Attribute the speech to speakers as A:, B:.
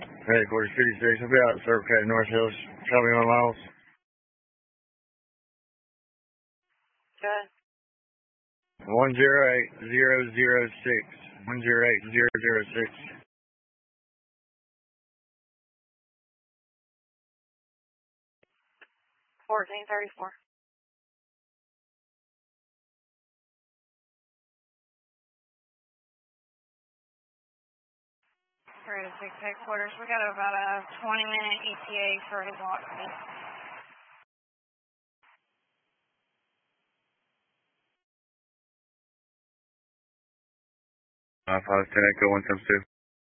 A: Headquarters 56. I'll be out at Circle K North Hills. Tell me 1 miles.
B: Good.
A: 108,006. 108,006.
B: $14.34. We're at 6 headquarters. We got about a 20-minute ETA for his walk speed.
A: 510 Echo 1 times 2.